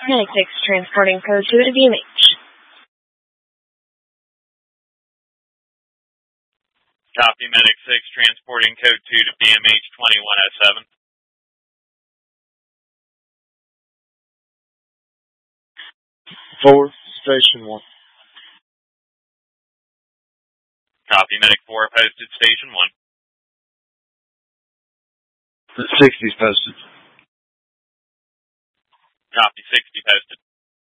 Medic 6 transporting code 2 to BMH. Copy, Medic 6 transporting code 2 to BMH 2107. 4, Station 1. Copy, Medic 4 posted Station 1. 60's posted. Copy, 60 posted.